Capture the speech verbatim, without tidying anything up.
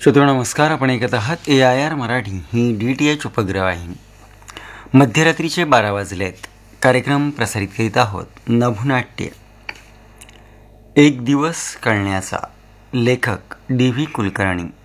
श्रोतो नमस्कार. आपण ऐकत आहात ए I R Marathi he D T H उपग्रहवाहिनी. मध्यरात्रीचे बारा वाजलेत. कार्यक्रम प्रसारित करीत आहोत. नभुनाट्य एक दिवस कळण्याचा. लेखक डी व्ही कुलकर्णी.